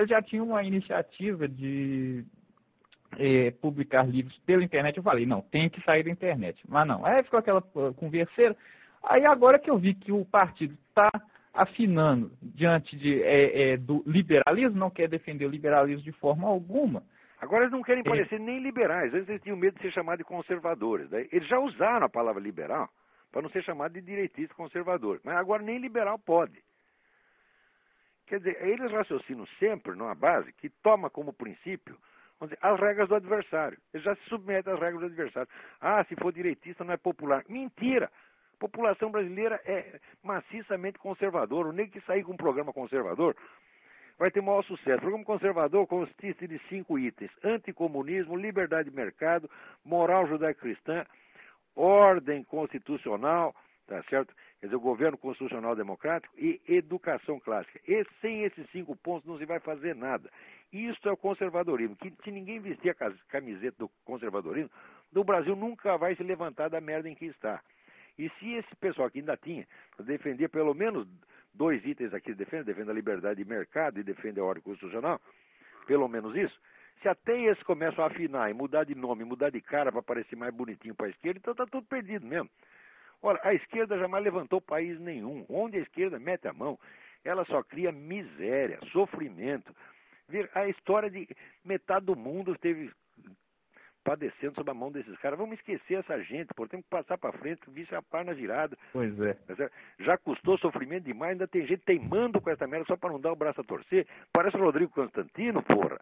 já tinha uma iniciativa de publicar livros pela internet. Eu falei, não, tem que sair da internet. Mas não, aí ficou aquela converseira. Aí agora que eu vi que o partido está afinando diante do liberalismo, não quer defender o liberalismo de forma alguma. Agora eles não querem parecer nem liberais. Antes eles tinham medo de ser chamados de conservadores. Né? Eles já usaram a palavra liberal para não ser chamado de direitista conservador. Mas agora nem liberal pode. Quer dizer, eles raciocinam sempre numa base que toma como princípio, vamos dizer, as regras do adversário. Eles já se submetem às regras do adversário. Ah, se for direitista não é popular. Mentira! A população brasileira é maciçamente conservadora. O nego que sair com um programa conservador vai ter maior sucesso. O programa conservador consiste de 5 itens: anticomunismo, liberdade de mercado, moral judaico-cristã, ordem constitucional, tá certo? Quer dizer, o governo constitucional democrático e educação clássica. E sem esses 5 pontos não se vai fazer nada. Isso é o conservadorismo. Que se ninguém vestir a camiseta do conservadorismo, o Brasil nunca vai se levantar da merda em que está. E se esse pessoal que ainda tinha, defender pelo menos 2 itens aqui, defende a liberdade de mercado e defende a ordem constitucional, pelo menos isso, se até esses começam a afinar e mudar de nome, mudar de cara para parecer mais bonitinho para a esquerda, então está tudo perdido mesmo. Ora, a esquerda jamais levantou país nenhum. Onde a esquerda mete a mão, ela só cria miséria, sofrimento. A história de metade do mundo esteve padecendo sob a mão desses caras. Vamos esquecer essa gente, pô. Temos que passar para frente, vice a página girada. Pois é. Já custou sofrimento demais, ainda tem gente teimando com essa merda só para não dar o braço a torcer. Parece o Rodrigo Constantino, porra.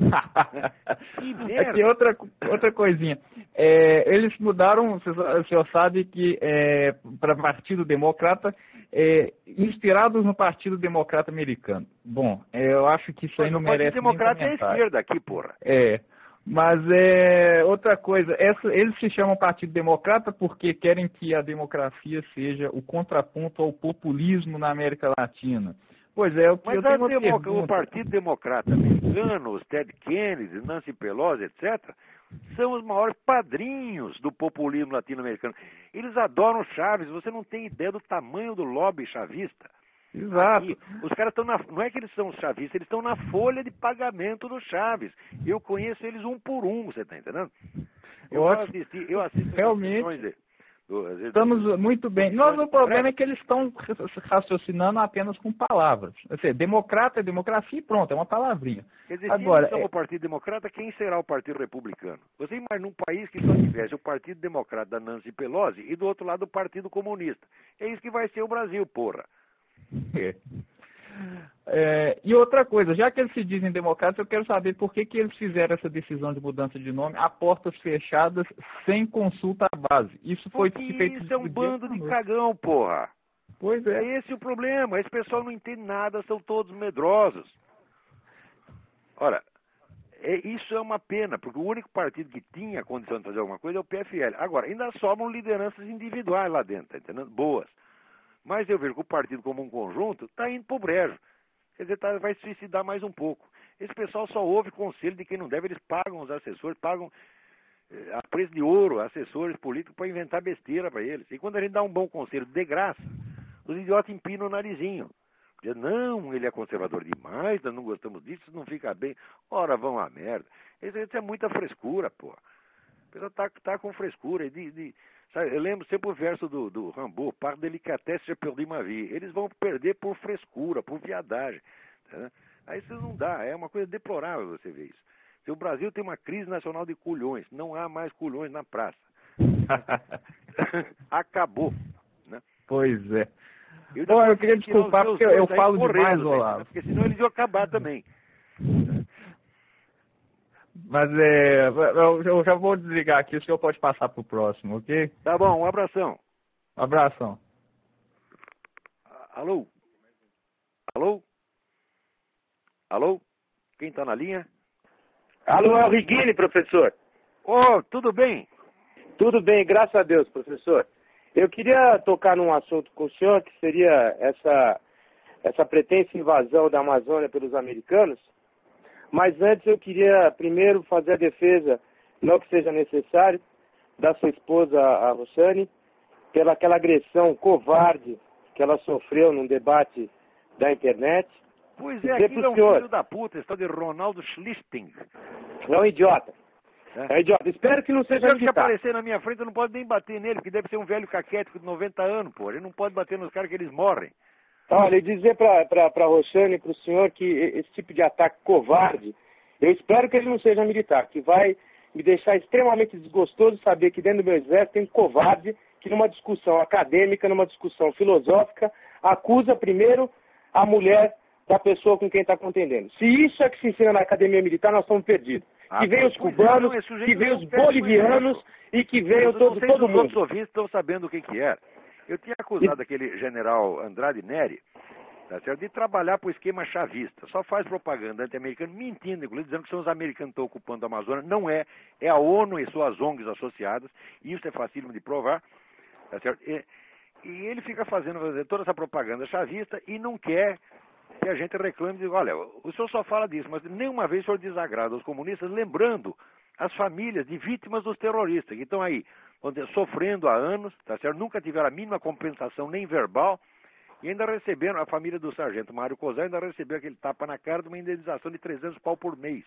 Que merda. Aqui outra coisinha. Eles mudaram, o senhor sabe que para Partido Democrata, inspirados no Partido Democrata americano. Bom, eu acho que isso aí não merece nem comentário. O Partido Democrata é a esquerda aqui, porra. Mas outra coisa, eles se chamam Partido Democrata porque querem que a democracia seja o contraponto ao populismo na América Latina. Pois é, o que eu tenho uma pergunta. O Partido Democrata americano, os Ted Kennedy, Nancy Pelosi, etc., são os maiores padrinhos do populismo latino-americano. Eles adoram Chaves, você não tem ideia do tamanho do lobby chavista. Exato. Aqui, os caras estão não é que eles são chavistas, eles estão na folha de pagamento do Chaves. Eu conheço eles um por um, você está entendendo? Eu assisto realmente. Estamos muito bem. Nós, o problema é que eles estão raciocinando apenas com palavras. Ou seja, democrata é democracia e pronto, é uma palavrinha. Quer dizer, agora, se eles são o Partido Democrata, quem será o Partido Republicano? Você imagina um país que só tivesse o Partido Democrata da Nancy Pelosi e do outro lado o Partido Comunista. É isso que vai ser o Brasil, porra. E outra coisa, já que eles se dizem democratas, eu quero saber por que eles fizeram essa decisão de mudança de nome a portas fechadas, sem consulta à base. Isso foi feito. Isso é um bando de cagão, porra. Pois é. Esse é o problema. Esse pessoal não entende nada, são todos medrosos. Ora, isso é uma pena, porque o único partido que tinha condição de fazer alguma coisa é o PFL. Agora, ainda sobram lideranças individuais lá dentro, tá entendendo? Boas. Mas eu vejo que o partido como um conjunto está indo pro brejo. Quer dizer, vai se suicidar mais um pouco. Esse pessoal só ouve conselho de quem não deve, eles pagam os assessores, pagam a preço de ouro, assessores políticos para inventar besteira para eles. E quando a gente dá um bom conselho de graça, os idiotas empinam o narizinho. Dizem, não, ele é conservador demais, nós não gostamos disso, isso não fica bem. Ora, vão à merda. Isso é muita frescura, pô. O pessoal tá com frescura. Sabe, eu lembro sempre o verso do Rimbaud, par délicatesse, j'ai perdu ma vie. Eles vão perder por frescura, por viadagem. Tá? Aí isso não dá, é uma coisa deplorável você ver isso. O Brasil tem uma crise nacional de culhões, não há mais culhões na praça. Acabou. Né? Pois é. Bom, eu queria desculpar porque eu falo demais, Olavo. Porque senão eles iam acabar também. Mas eu já vou desligar aqui, o senhor pode passar para o próximo, ok? Tá bom, um abração. Um abração. Alô? Alô? Alô? Quem está na linha? Alô, é o Riguini, professor. Oh, tudo bem? Tudo bem, graças a Deus, professor. Eu queria tocar num assunto com o senhor, que seria essa pretensa invasão da Amazônia pelos americanos. Mas antes eu queria primeiro fazer a defesa, não que seja necessário, da sua esposa, a Roxane, pela aquela agressão covarde que ela sofreu num debate da internet. Pois é, aquilo é um filho da puta, esse tal de Ronaldo Schlichting. É um idiota. É um idiota. Espero que não seja militar. Se aparecer na minha frente, eu não posso nem bater nele, porque deve ser um velho caquético de 90 anos, pô. Ele não pode bater nos caras que eles morrem. Olha, e dizer para Roxane e para o senhor que esse tipo de ataque covarde, eu espero que ele não seja militar, que vai me deixar extremamente desgostoso saber que dentro do meu exército tem um covarde que numa discussão acadêmica, numa discussão filosófica, acusa primeiro a mulher da pessoa com quem está contendendo. Se isso é que se ensina na academia militar, nós estamos perdidos. Que venham os cubanos, que venham os bolivianos e que venham todo mundo. Os outros ouvintes estão sabendo o que é. Eu tinha acusado aquele general Andrade Neri, tá certo, de trabalhar para o esquema chavista. Só faz propaganda anti-americana, mentindo, inclusive, dizendo que são os americanos que estão ocupando a Amazônia. Não é. É a ONU e suas ONGs associadas. E isso é facílimo de provar. Tá certo? E ele fica fazendo toda essa propaganda chavista e não quer que a gente reclame e diga, olha, o senhor só fala disso, mas nenhuma vez o senhor desagrada os comunistas, lembrando as famílias de vítimas dos terroristas, que estão aí sofrendo há anos, tá certo? Nunca tiveram a mínima compensação, nem verbal, e ainda receberam, a família do sargento Mário Cosé ainda recebeu aquele tapa na cara de uma indenização de 300 pau por mês.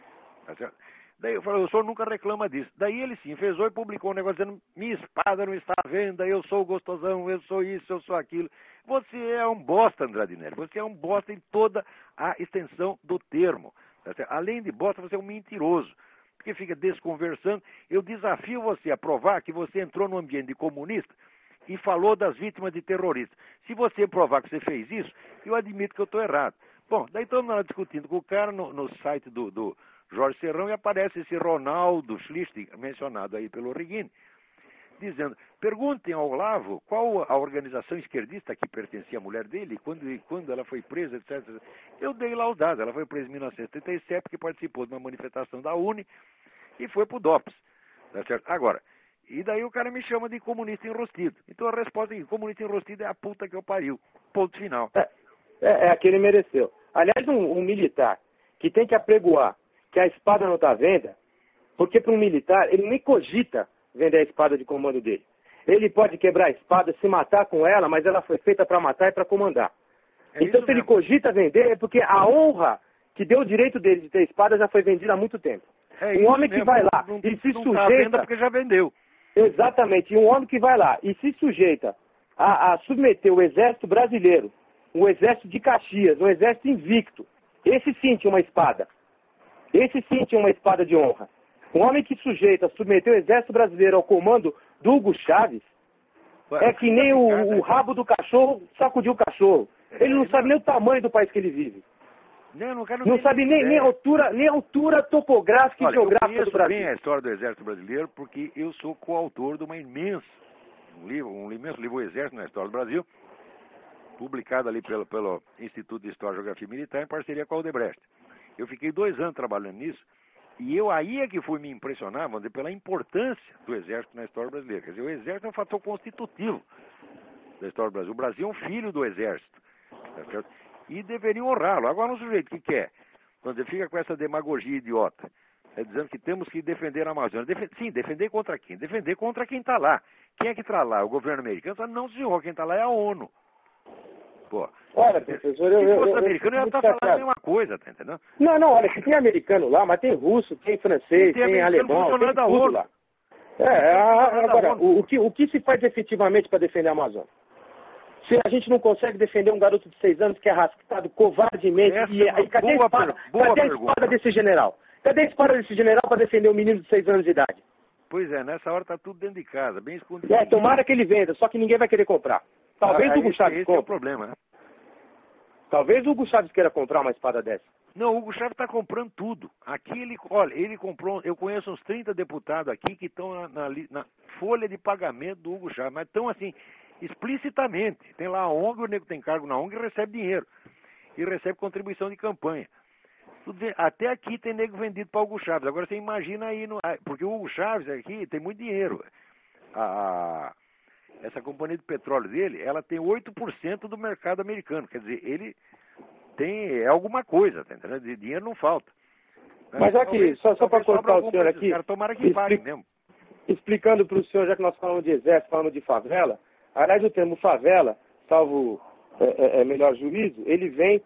Tá certo? Daí eu falei, o senhor nunca reclama disso. Daí ele sim, fez e publicou um negócio dizendo, minha espada não está à venda, eu sou gostosão, eu sou isso, eu sou aquilo. Você é um bosta, Andrade Neri, você é um bosta em toda a extensão do termo. Tá certo? Além de bosta, você é um mentiroso, porque fica desconversando. Eu desafio você a provar que você entrou no ambiente de comunista e falou das vítimas de terroristas. Se você provar que você fez isso, eu admito que eu estou errado. Bom, daí estamos lá discutindo com o cara no site do Jorge Serrão e aparece esse Ronaldo Schlichting, mencionado aí pelo Reguine, dizendo, perguntem ao Olavo qual a organização esquerdista que pertencia à mulher dele, quando ela foi presa, etc. Eu dei lá os dados, ela foi presa em 1977, porque participou de uma manifestação da UNE e foi pro DOPS. Tá certo? Agora, e daí o cara me chama de comunista enrostido. Então a resposta é, comunista enrostido é a puta que eu pariu. Ponto final. É a que ele mereceu. Aliás, um militar que tem que apregoar que a espada não está à venda, porque para um militar, ele nem cogita vender a espada de comando dele. Ele pode quebrar a espada, se matar com ela, mas ela foi feita para matar e para comandar. Então, se ele cogita vender, é porque a honra que deu o direito dele de ter espada já foi vendida há muito tempo. Um homem que vai lá e se sujeita... porque já vendeu. Exatamente. E um homem que vai lá e se sujeita a submeter o exército brasileiro, o exército de Caxias, um exército invicto, esse sim tinha uma espada. Esse sim tinha uma espada de honra. Um homem que sujeita, submeteu o exército brasileiro ao comando do Hugo Chávez, é que nem o rabo do cachorro sacudiu o cachorro. Ele não sabe nem o tamanho do país que ele vive. Não sabe nem a altura topográfica e geográfica do Brasil. Eu conheço bem a história do Exército Brasileiro porque eu sou coautor de um imenso livro, O Exército na História do Brasil, publicado ali pelo Instituto de História e Geografia Militar em parceria com a Odebrecht. Eu fiquei 2 anos trabalhando nisso e aí é que fui me impressionar, vamos dizer, pela importância do Exército na história brasileira. Quer dizer, o Exército é um fator constitutivo da história do Brasil. O Brasil é um filho do Exército. Tá certo? E deveriam honrá-lo. Agora, um sujeito que quer, quando ele fica com essa demagogia idiota, dizendo que temos que defender a Amazônia. Sim, defender contra quem? Defender contra quem está lá. Quem é que está lá? O governo americano? Não, senhor, quem está lá é a ONU. Pô. Olha, professor, se fosse americano, eu ia estar falando a mesma coisa, tá entendendo? Não, olha, que tem americano lá, mas tem russo, tem francês, tem alemão, tem da tudo ONU. lá. Agora, o que se faz efetivamente para defender a Amazônia? Se a gente não consegue defender um garoto de 6 anos que é rascado covardemente, cadê a espada desse general? Cadê a espada desse general para defender um menino de 6 anos de idade? Pois é, nessa hora tá tudo dentro de casa, bem escondido. Tomara que ele venda, só que ninguém vai querer comprar. Talvez o Hugo Chávez compre. Esse é o problema, né? Talvez o Hugo Chávez queira comprar uma espada dessa. Não, o Hugo Chávez está comprando tudo. Aqui ele comprou, eu conheço uns 30 deputados aqui que estão na folha de pagamento do Hugo Chávez, mas estão assim, explicitamente. Tem lá a ONG, o nego tem cargo na ONG e recebe dinheiro. E recebe contribuição de campanha. Até aqui tem nego vendido para o Hugo Chávez. Agora você imagina aí, porque o Hugo Chávez aqui tem muito dinheiro. Essa companhia de petróleo dele, ela tem 8% do mercado americano. Quer dizer, ele tem alguma coisa, tá entendendo? De dinheiro não falta. Mas aqui, só para cortar o senhor aqui, tomara que pague mesmo. Explicando para o senhor, já que nós falamos de exército, falamos de favela, aliás, o termo favela, salvo melhor juízo, ele vem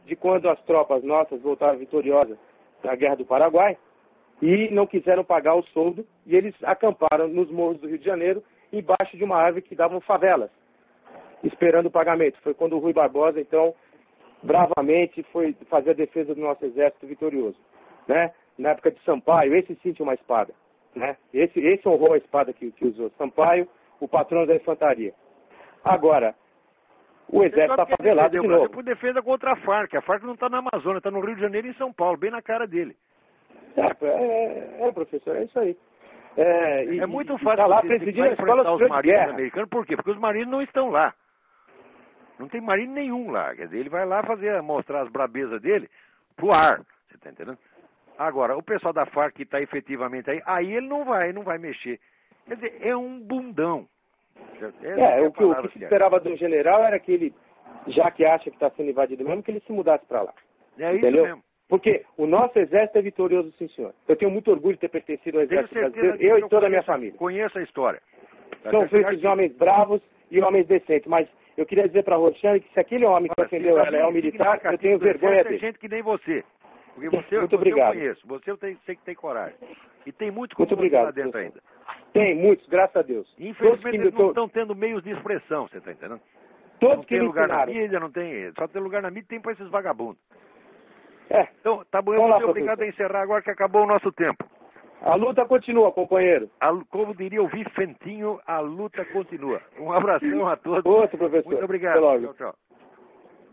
de quando as tropas nossas voltaram vitoriosas na Guerra do Paraguai e não quiseram pagar o soldo e eles acamparam nos morros do Rio de Janeiro embaixo de uma árvore que davam favelas, esperando o pagamento. Foi quando o Rui Barbosa, então, bravamente foi fazer a defesa do nosso exército vitorioso, né? Na época de Sampaio, esse sim tinha uma espada, né? Esse honrou a espada que usou. Sampaio, o patrono da infantaria. Agora, o exército está favelado de novo. Por defesa contra a Farc. A Farc não está na Amazônia, está no Rio de Janeiro e em São Paulo, bem na cara dele. Professor, é isso aí. É muito fácil tá lá presidindo a escola os marinhos americanos. Por quê? Porque os marinhos não estão lá. Não tem marinho nenhum lá. Quer dizer, ele vai lá mostrar as brabezas dele pro ar. Você está entendendo? Agora, o pessoal da Farc que está efetivamente aí ele não vai mexer. Quer dizer, é um bundão. O que se esperava do general era que ele, já que acha que está sendo invadido mesmo, que ele se mudasse para lá. É entendeu? Isso mesmo. Porque o nosso exército é vitorioso, sim, senhor. Eu tenho muito orgulho de ter pertencido ao exército brasileiro, eu e toda a minha família. Conheço a história. São feitos de homens bravos e homens decentes, mas eu queria dizer para a Roxane que se aquele homem que ofendeu ela é um militar, eu tenho vergonha dele. Tem gente que nem você. Porque você, muito obrigado. Eu conheço. Você eu sei que tem coragem. E tem muitos muito obrigado, lá dentro ainda. Tem muitos, graças a Deus. Infelizmente eles não estão tendo meios de expressão, você está entendendo? Todos não que tem me lugar ensinaram. na mídia, não tem. Só tem lugar na mídia tem para esses vagabundos. É. Então, tá bom, eu vou ser obrigado a encerrar agora que acabou o nosso tempo. A luta continua, companheiro. Como diria o Vicentinho, a luta continua. Um abração a todos. Outro, professor. Muito obrigado. Até logo. Tchau, tchau.